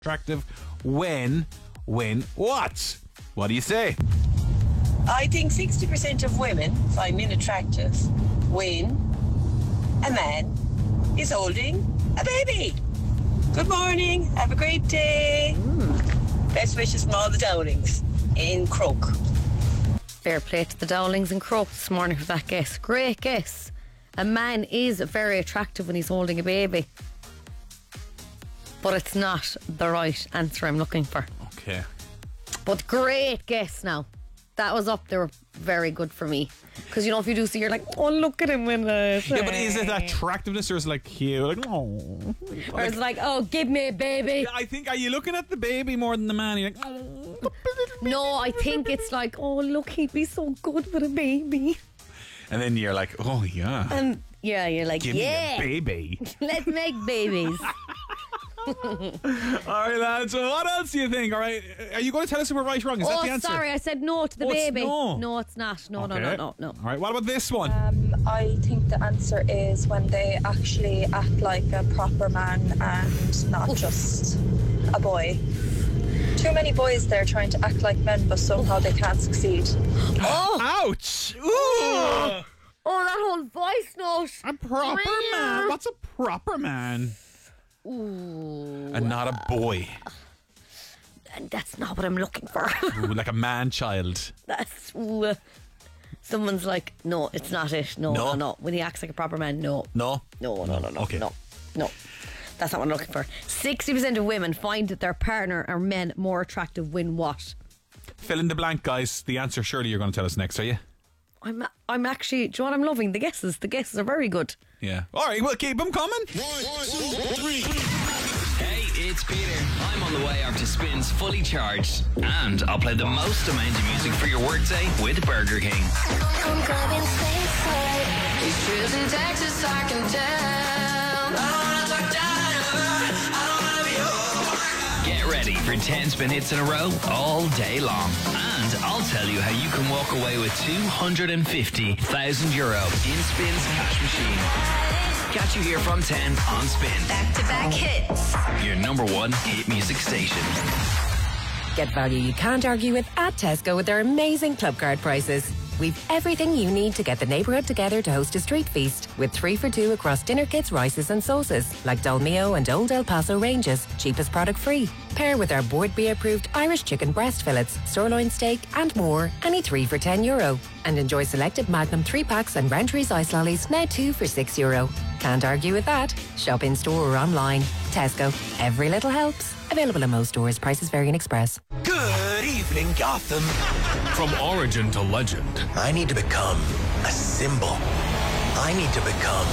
attractive when what? What do you say? I think 60% of women find men attractive when a man is holding a baby. Good morning. Have a great day. Best wishes from all the Downings in Croke. Fair play to the Dowlings and Croke this morning for that guess. Great guess. A man is very attractive when he's holding a baby. But it's not the right answer I'm looking for. Okay. But great guess now. That was up there very good for me. Because, you know, if you do see, you're like, oh, look at him when Yeah, but is it attractiveness or is it like cute? Like, oh. Or it's like, oh, give me a baby. I think, are you looking at the baby more than the man? You're like, oh. No, I think it's like, oh, look, he'd be so good with a baby. And then you're like, oh, yeah. And yeah, you're like, Give yeah, me a baby. let's make babies. All right, lads. So what else do you think? All right. Are you going to tell us if we're right or wrong? Is that the answer? Sorry, I said no to the It's baby. no. No, it's not. No, Okay. no. All right. What about this one? I think the answer is when they actually act like a proper man and not just a boy. Too many boys there trying to act like men, but somehow they can't succeed. Ouch! Ooh! Oh, that whole voice note. A proper man. What's a proper man? Ooh. And not a boy. And that's not what I'm looking for. Ooh, like a man-child. That's someone's like, no, it's not it. No. When he acts like a proper man, no. No? No. Okay. No. That's not what I'm looking for. 60% of women find that their partner or men more attractive when what? Fill in the blank, guys. The answer surely you're going to tell us next, are you? I'm actually, do you know what I'm loving? The guesses. The guesses are very good. Yeah. All right, well, keep them coming. 1, 2, 3. Hey, it's Peter. I'm on the way after Spins Fully Charged. And I'll play the most amount of music for your workday with Burger King. I'm going stateside. These trips in Texas, I can tell. I don't wanna talk down, I don't wanna be home. Get ready for 10 spin hits in a row all day long. And I'll tell you how you can walk away with €250,000 in Spin's cash machine. Catch you here from 10 on Spin. Back-to-back hits. Your number one hit music station. Get value you can't argue with at Tesco with their amazing club card prices. We've everything you need to get the neighbourhood together to host a street feast with 3 for 2 across dinner kits, rices and sauces like Dolmio and Old El Paso ranges, cheapest product free. Pair with our Board B approved Irish chicken breast fillets, sirloin steak and more, any 3 for €10. And enjoy selected Magnum 3-packs and Rantries ice lollies, now 2 for €6. Can't argue with that. Shop in store or online. Tesco. Every little helps. Available in most stores. Prices vary in Express. Good evening, Gotham. From origin to legend. I need to become a symbol. I need to become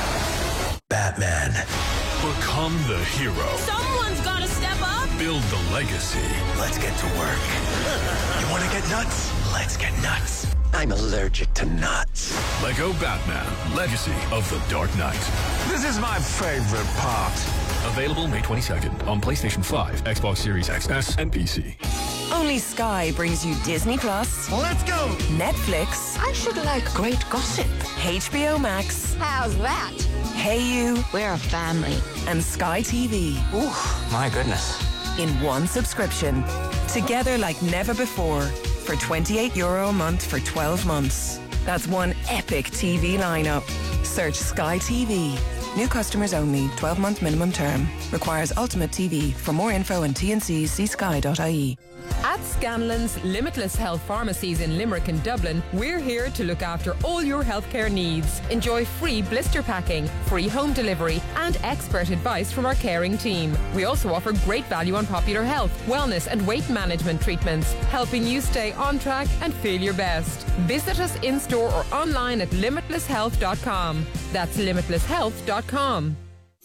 Batman. Become the hero. Someone's gotta step up. Build the legacy. Let's get to work. You want to get nuts? Let's get nuts. I'm allergic to nuts. Lego Batman. Legacy of the Dark Knight. This is my favorite part. Available May 22nd on PlayStation 5, Xbox Series XS, and PC. Only Sky brings you Disney Plus. Let's go. Netflix. I should like great gossip. HBO Max. How's that? Hey You. We're a family. And Sky TV. Ooh, my goodness. In one subscription. Together like never before. For €28 a month for 12 months. That's one epic TV lineup. Search Sky TV. New customers only. 12-month minimum term. Requires Ultimate TV. For more info and T&Cs, see sky.ie. At Scanlon's Limitless Health Pharmacies in Limerick and Dublin, we're here to look after all your healthcare needs. Enjoy free blister packing, free home delivery, and expert advice from our caring team. We also offer great value on popular health, wellness, and weight management treatments, helping you stay on track and feel your best. Visit us in store or online at limitlesshealth.com. That's limitlesshealth.com.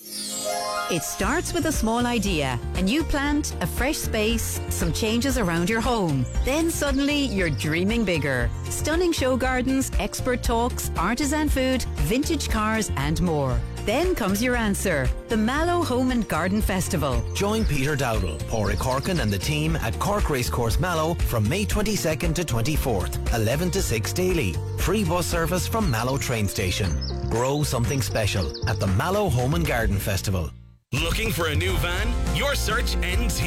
It starts with a small idea, a new plant, a fresh space, some changes around your home. Then suddenly you're dreaming bigger. Stunning show gardens, expert talks, artisan food, vintage cars and more. Then comes your answer, the Mallow Home and Garden Festival. Join Peter Dowdall, Pádraig Corkin and the team at Cork Racecourse Mallow from May 22nd to 24th, 11 to 6 daily. Free bus service from Mallow train station. Grow something special at the Mallow Home and Garden Festival. Looking for a new van? Your search ends here.